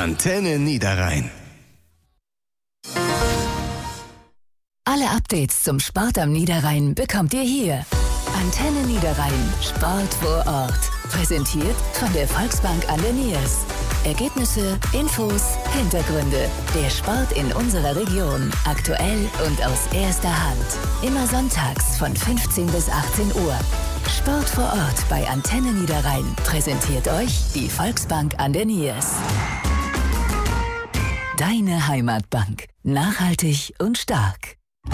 Antenne Niederrhein. Alle Updates zum Sport am Niederrhein bekommt ihr hier. Antenne Niederrhein. Sport vor Ort. Präsentiert von der Volksbank an der Niers. Ergebnisse, Infos, Hintergründe. Der Sport in unserer Region. Aktuell und aus erster Hand. Immer sonntags von 15 bis 18 Uhr. Sport vor Ort bei Antenne Niederrhein. Präsentiert euch die Volksbank an der Niers. Deine Heimatbank. Nachhaltig und stark.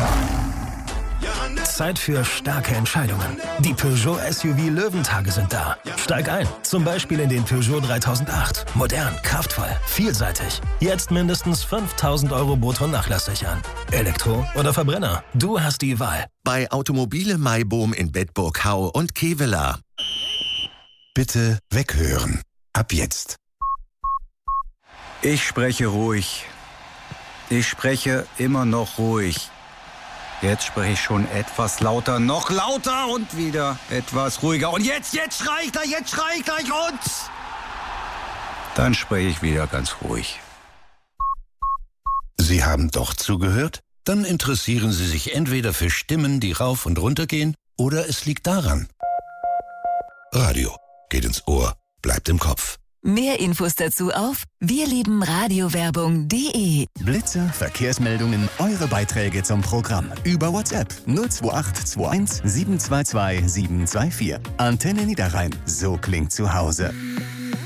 Zeit für starke Entscheidungen. Die Peugeot SUV Löwentage sind da. Steig ein, zum Beispiel in den Peugeot 3008. Modern, kraftvoll, vielseitig. Jetzt mindestens 5.000 € brutto nachlasssichern. Elektro oder Verbrenner, du hast die Wahl. Bei Automobile Maibohm in Bedburg-Hau und Kevela. Bitte weghören. Ab jetzt. Ich spreche ruhig. Ich spreche immer noch ruhig. Jetzt spreche ich schon etwas lauter, noch lauter und wieder etwas ruhiger. Und jetzt schrei ich gleich und... Dann spreche ich wieder ganz ruhig. Sie haben doch zugehört? Dann interessieren Sie sich entweder für Stimmen, die rauf und runter gehen, oder es liegt daran. Radio geht ins Ohr, bleibt im Kopf. Mehr Infos dazu auf wirliebenradiowerbung.de. Blitzer, Verkehrsmeldungen, eure Beiträge zum Programm. Über WhatsApp 028 21 722 724. Antenne Niederrhein, so klingt zu Hause.